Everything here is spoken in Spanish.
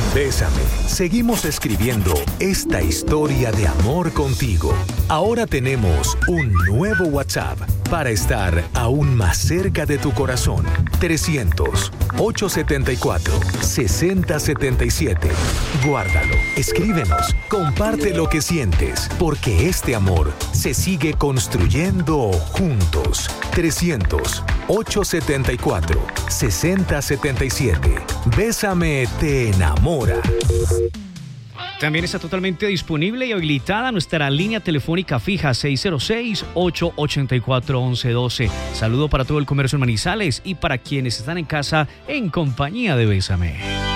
Bésame. Seguimos escribiendo esta historia de amor contigo. Ahora tenemos un nuevo WhatsApp para estar aún más cerca de tu corazón. 300-874-6077. Guárdalo, escríbenos, comparte lo que sientes, porque este amor se sigue construyendo juntos. 300-874-6077. Bésame te enamora. También está totalmente disponible y habilitada nuestra línea telefónica fija 606-884-1112. Saludo para todo el comercio en Manizales y para quienes están en casa en compañía de Bésame.